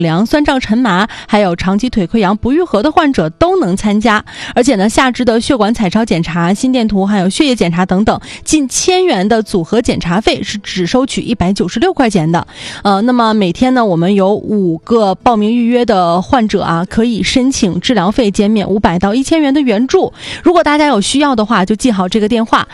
梁、酸胀沉麻，还有长期腿溃疡不愈合的患者都能参加。而且呢，下肢的血管彩超检查、心电图还有血液检查等等，近1000元的组合检查费是只收取196块钱的。那么每天呢，我们有5个报名预约的患者啊，可以申请治疗费减免500到1000元的援助。如果大家有需要的话，就记好这个电话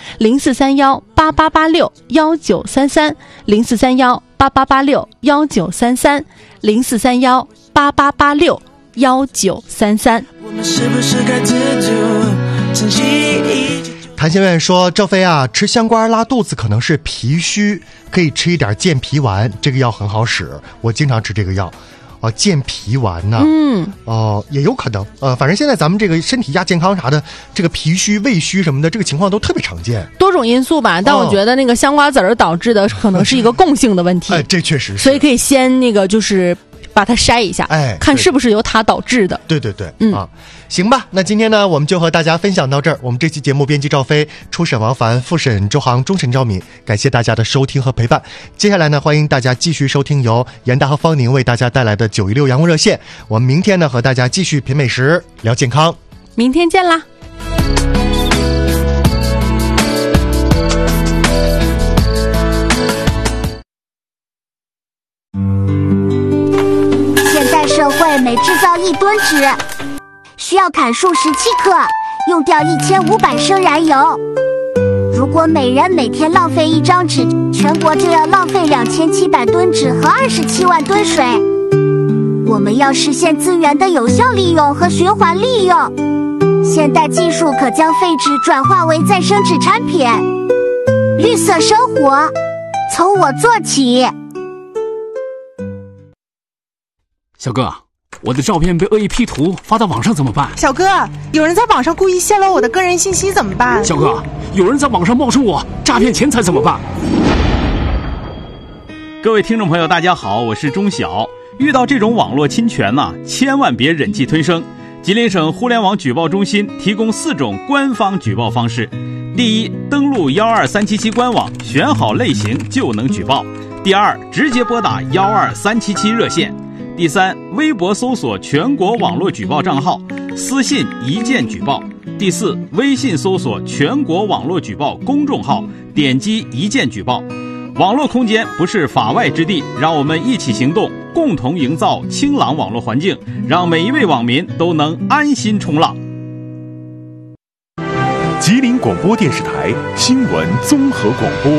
：0431886193304133，043188619330。 我们是不是该自主珍惜一起？ 谭先生说，赵飞啊，吃香瓜拉肚子可能是脾虚，可以吃一点健脾丸，这个药很好使，我经常吃这个药。健脾丸呢？也有可能。反正现在咱们这个身体亚健康啥的，这个脾虚、胃虚什么的，这个情况都特别常见。 多种因素吧，但我觉得那个香瓜籽儿导致的可能是一个共性的问题。 这确实是。 所以可以先那个就是把它筛一下，看是不是由它导致的。 对，行吧。那今天呢，我们就和大家分享到这儿。我们这期节目编辑赵飞，初审王凡，复审周航，终审赵敏。感谢大家的收听和陪伴。接下来呢，欢迎大家继续收听由严大和方宁为大家带来的916阳光热线。我们明天呢，和大家继续品美食，聊健康。 明天见啦。 现代社会每制造1吨纸，需要砍树17克，用掉1500升燃油。如果每人每天浪费1张纸，全国就要浪费2700吨纸和27万吨水。我们要实现资源的有效利用和循环利用，现代技术可将废纸转化为再生纸产品。绿色生活，从我做起。 小哥，我的照片被恶意 P 图发到网上怎么办？ 小哥，有人在网上故意泄露我的个人信息怎么办？ 小哥，有人在网上冒充我诈骗钱财怎么办？ 各位听众朋友大家好，我是钟晓。遇到这种网络侵权呢，千万别忍气吞声。吉林省互联网举报中心提供4种官方举报方式。第一，登录12377官网，选好类型就能举报。第二，直接拨打12377热线。第三，微博搜索全国网络举报账号，私信一键举报。第四，微信搜索全国网络举报公众号，点击一键举报。网络空间不是法外之地，让我们一起行动，共同营造清朗网络环境，让每一位网民都能安心冲浪。 吉林广播电视台新闻综合广播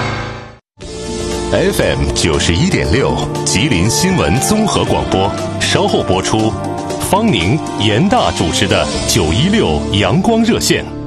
FM 91.6，吉林新闻综合广播，稍后播出。方宁、严大主持的916阳光热线。